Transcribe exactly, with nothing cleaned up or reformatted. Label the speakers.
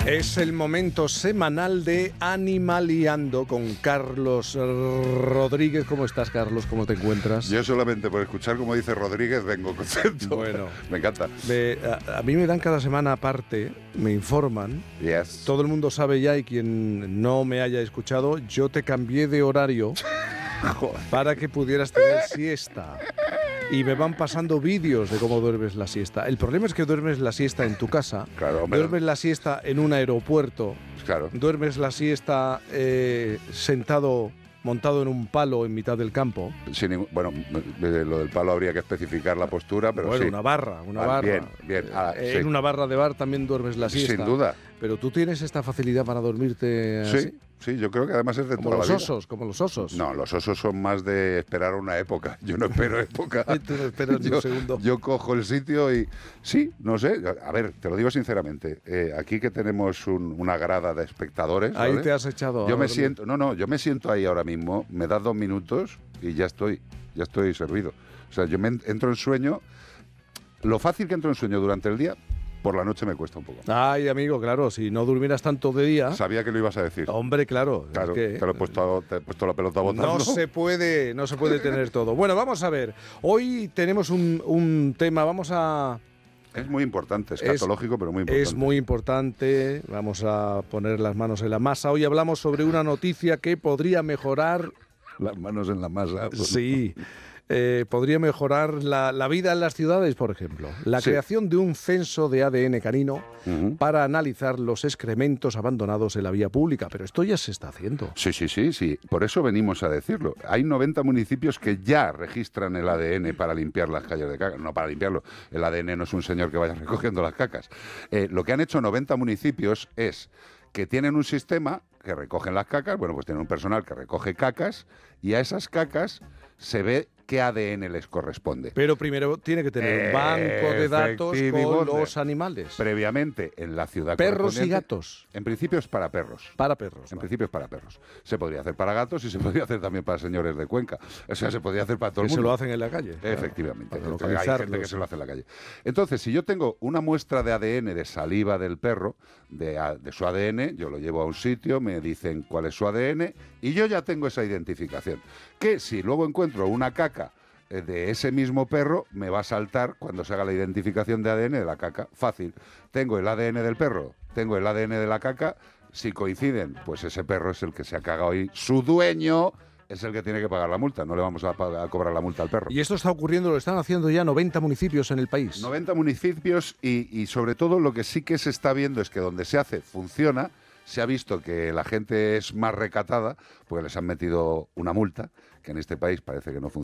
Speaker 1: Es el momento semanal de Animaliando con Carlos Rodríguez. ¿Cómo estás, Carlos? ¿Cómo te encuentras?
Speaker 2: Yo solamente por escuchar como dice Rodríguez vengo contento.
Speaker 1: Bueno.
Speaker 2: Me encanta.
Speaker 1: Me, a, a mí me dan cada semana aparte, me informan.
Speaker 2: Yes.
Speaker 1: Todo el mundo sabe ya, y quien no me haya escuchado, yo te cambié de horario para que pudieras tener siesta. Y me van pasando vídeos de cómo duermes la siesta. El problema es que duermes la siesta en tu casa,
Speaker 2: Claro, hombre.
Speaker 1: duermes la siesta en un aeropuerto,
Speaker 2: Claro.
Speaker 1: duermes la siesta eh, sentado, montado en un palo en mitad del campo.
Speaker 2: Sin ningún- bueno, de lo del palo habría que especificar la postura, pero
Speaker 1: bueno,
Speaker 2: sí.
Speaker 1: una barra, una
Speaker 2: Ah,
Speaker 1: barra.
Speaker 2: bien, bien. Ah,
Speaker 1: Eh,
Speaker 2: sí.
Speaker 1: En una barra de bar también duermes la siesta.
Speaker 2: Sin duda.
Speaker 1: Pero tú tienes esta facilidad para dormirte así.
Speaker 2: Sí, sí, yo creo que además es de
Speaker 1: Como
Speaker 2: toda
Speaker 1: los
Speaker 2: la vida.
Speaker 1: osos, como los osos.
Speaker 2: No, los osos son más de esperar una época. Yo no espero época.
Speaker 1: Tú no esperas ni
Speaker 2: yo,
Speaker 1: un segundo.
Speaker 2: yo cojo el sitio y... Sí, no sé. A ver, te lo digo sinceramente. Eh, aquí que tenemos un- una grada de espectadores...
Speaker 1: Ahí
Speaker 2: ¿vale?
Speaker 1: te has echado.
Speaker 2: Yo
Speaker 1: a
Speaker 2: me
Speaker 1: dormir.
Speaker 2: siento... No, no, yo me siento ahí ahora mismo. Me das dos minutos y ya estoy. Ya estoy servido. O sea, yo me en- entro en sueño... Lo fácil que entro en sueño durante el día, por la noche me cuesta un poco.
Speaker 1: Ay, amigo, claro, si no durmieras tanto de día...
Speaker 2: Sabía que lo ibas a decir.
Speaker 1: Hombre, claro. es
Speaker 2: Claro,
Speaker 1: que-
Speaker 2: te, lo he puesto, te he puesto la pelota botando.
Speaker 1: No se puede, no se puede tener todo. Bueno, vamos a ver. Hoy tenemos un, un tema, vamos a...
Speaker 2: Es muy importante,
Speaker 1: Es-
Speaker 2: escatológico, pero muy importante.
Speaker 1: Es muy importante, vamos a poner las manos en la masa. Hoy hablamos sobre una noticia que podría mejorar,
Speaker 2: Las manos en la masa. pues,
Speaker 1: sí, eh, podría mejorar la, la vida en las ciudades, por ejemplo. La
Speaker 2: Sí.
Speaker 1: creación de un censo de A D N canino
Speaker 2: Ujú.
Speaker 1: para analizar los excrementos abandonados en la vía pública. Pero esto ya se está haciendo.
Speaker 2: Sí, sí, sí, sí. Por eso venimos a decirlo. Hay noventa municipios que ya registran el A D N para limpiar las calles de cacas. No para limpiarlo. El A D N no es un señor que vaya recogiendo las cacas. Eh, lo que han hecho noventa municipios es que tienen un sistema que recogen las cacas. Bueno, pues tienen un personal que recoge cacas y a esas cacas se ve qué A D N les corresponde.
Speaker 1: Pero primero tiene que tener un banco de datos con
Speaker 2: Efectivamente.
Speaker 1: los animales.
Speaker 2: Previamente en la ciudad
Speaker 1: Perros y
Speaker 2: correspondiente-
Speaker 1: gatos.
Speaker 2: En principio es para perros.
Speaker 1: Para perros.
Speaker 2: En
Speaker 1: vale.
Speaker 2: principio es para perros. Se podría hacer para gatos y se podría hacer también para señores de Cuenca. O sea, se podría hacer para todo
Speaker 1: Que
Speaker 2: el
Speaker 1: se
Speaker 2: mundo.
Speaker 1: lo hacen en la calle.
Speaker 2: Efectivamente.
Speaker 1: Para
Speaker 2: Hay gente
Speaker 1: localizarlos.
Speaker 2: que se lo hace en la calle. Entonces, si yo tengo una muestra de A D N de saliva del perro, de, a- de su A D N, yo lo llevo a un sitio, me dicen cuál es su A D N y yo ya tengo esa identificación. Que si luego encuentro una caca eh, de ese mismo perro, me va a saltar cuando se haga la identificación de A D N de la caca. Fácil. Tengo el A D N del perro, tengo el A D N de la caca. Si coinciden, pues ese perro es el que se ha cagado y su dueño es el que tiene que pagar la multa. No le vamos a, pa- a cobrar la multa al perro.
Speaker 1: Y esto está ocurriendo, lo están haciendo ya noventa municipios en el país.
Speaker 2: noventa municipios y, y sobre todo lo que sí que se está viendo es que donde se hace funciona. Se ha visto que la gente es más recatada porque les han metido una multa, que en este país parece que no funciona.